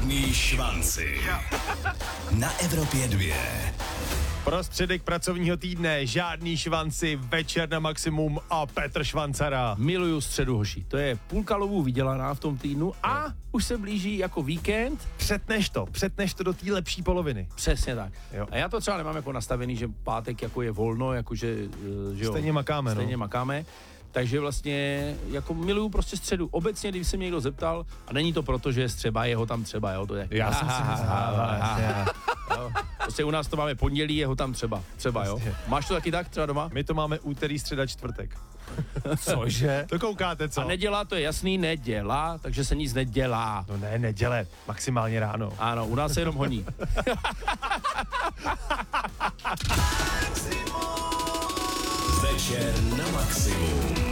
Žádný švanci. Na Evropě 2. Prostředek pracovního týdne, žádný švanci, večer na maximum a Petr Švancara. Miluju středu, hoši. To je půlka lovů vydělaná v tom týdnu a už se blíží jako víkend. Přetneš to do té lepší poloviny. Přesně tak. Jo. A já to třeba nemám jako nastavený, že pátek jako je volno, jakože že jo, Stejně makáme. Takže vlastně jako miluju prostě středu. Obecně, když se mě někdo zeptal, a není to proto, že je střeba, jeho tam třeba, jo, to je. Já jsem si myslel. Prostě u nás to máme pondělí, jeho tam třeba, jo. Máš to taky tak třeba doma? My to máme úterý, středa, čtvrtek. Cože? To koukáte, co? A nedělá, to je jasný, nedělá, takže se nic nedělá. No ne, neděle, maximálně ráno. Ano, u nás se jenom honí. Večer na maximum.